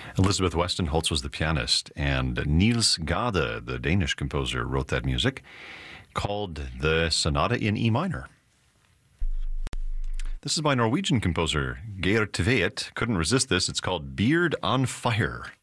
Elizabeth Westenholz was the pianist, and Niels Gade, the Danish composer, wrote that music, called the Sonata in E minor. This is by Norwegian composer Geir Tvedt. Couldn't resist this. It's called Beard on Fire.